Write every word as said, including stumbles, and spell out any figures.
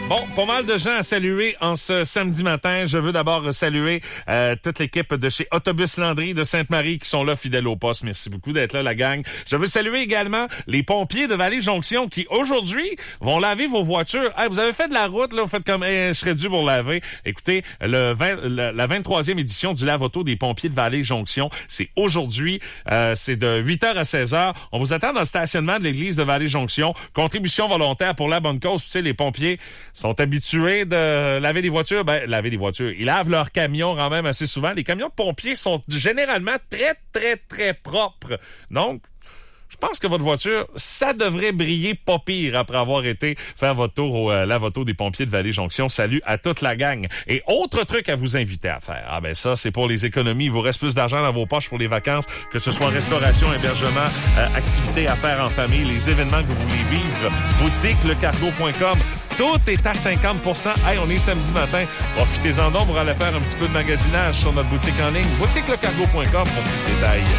Bon, pas mal de gens à saluer en ce samedi matin. Je veux d'abord saluer euh, toute l'équipe de chez Autobus Landry de Sainte-Marie qui sont là fidèles au poste. Merci beaucoup d'être là, la gang. Je veux saluer également les pompiers de Vallée-Jonction qui, aujourd'hui, vont laver vos voitures. Hey, vous avez fait de la route, là, vous faites comme hey, je serais dû pour laver. Écoutez, le vingt, la, la vingt-troisième édition du Lave-Auto des pompiers de Vallée-Jonction, c'est aujourd'hui. Euh, c'est de huit heures à seize heures. On vous attend dans le stationnement de l'église de Vallée-Jonction. Contribution volontaire pour la bonne cause. Tu sais, les pompiers sont habitués de laver des voitures. Ben, laver des voitures. Ils lavent leurs camions quand même assez souvent. Les camions de pompiers sont généralement très, très, très propres. Donc, je pense que votre voiture, ça devrait briller pas pire après avoir été faire votre tour au euh, lave-auto des pompiers de Vallée-Jonction. Salut à toute la gang. Et autre truc à vous inviter à faire. Ah ben ça, c'est pour les économies. Il vous reste plus d'argent dans vos poches pour les vacances, que ce soit en restauration, hébergement, euh, activités à faire en famille, les événements que vous voulez vivre. Boutique le cargo point com. Tout est à cinquante pour cent. Hey, on est samedi matin. Profitez-en donc pour aller faire un petit peu de magasinage sur notre boutique en ligne. boutique le cargo point com pour plus de détails.